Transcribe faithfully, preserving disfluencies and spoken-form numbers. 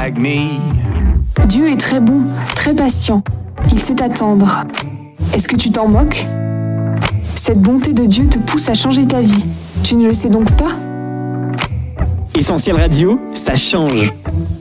like me. Dieu est très bon, très patient. Il sait attendre. Est-ce que tu t'en moques ? Cette bonté de Dieu te pousse à changer ta vie. Tu ne le sais donc pas ? Essentiel Radio, ça change.